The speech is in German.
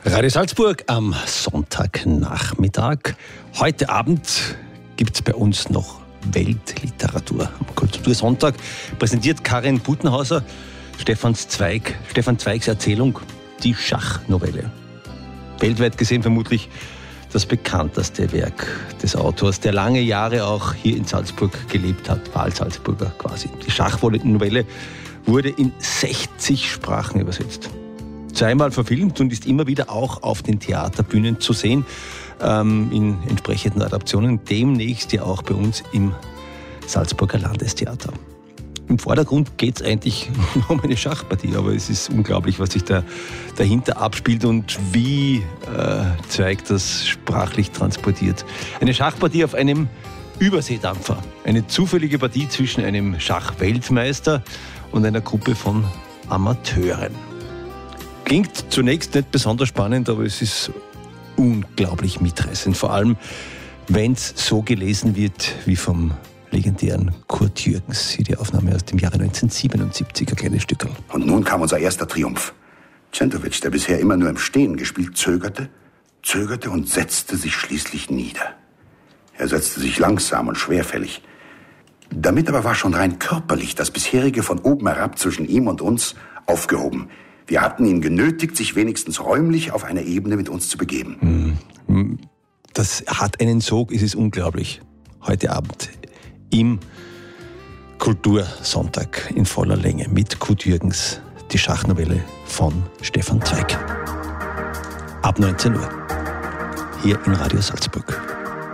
Radio Salzburg am Sonntagnachmittag. Heute Abend gibt es bei uns noch Weltliteratur. Am Kultursonntag präsentiert Karin Butenhauser Stefan Zweigs Erzählung Die Schachnovelle. Weltweit gesehen vermutlich das bekannteste Werk des Autors, der lange Jahre auch hier in Salzburg gelebt hat, Wahlsalzburger quasi. Die Schachnovelle wurde in 60 Sprachen übersetzt. Zweimal verfilmt und ist immer wieder auch auf den Theaterbühnen zu sehen, in entsprechenden Adaptionen, demnächst ja auch bei uns im Salzburger Landestheater. Im Vordergrund geht es eigentlich um eine Schachpartie, aber es ist unglaublich, was sich da dahinter abspielt und wie Zweig das sprachlich transportiert. Eine Schachpartie auf einem Überseedampfer, eine zufällige Partie zwischen einem Schachweltmeister und einer Gruppe von Amateuren. Klingt zunächst nicht besonders spannend, aber es ist unglaublich mitreißend. Vor allem, wenn es so gelesen wird wie vom legendären Kurt Jürgens. Die Aufnahme aus dem Jahre 1977, ein kleines Stückerl. Und nun kam unser erster Triumph. Centovic, der bisher immer nur im Stehen gespielt, zögerte und setzte sich schließlich nieder. Er setzte sich langsam und schwerfällig. Damit aber war schon rein körperlich das bisherige von oben herab zwischen ihm und uns aufgehoben. Wir hatten ihn genötigt, sich wenigstens räumlich auf eine Ebene mit uns zu begeben. Das hat einen Sog, es ist unglaublich. Heute Abend im Kultursonntag in voller Länge mit Kurt Jürgens, die Schachnovelle von Stefan Zweig. Ab 19 Uhr hier in Radio Salzburg.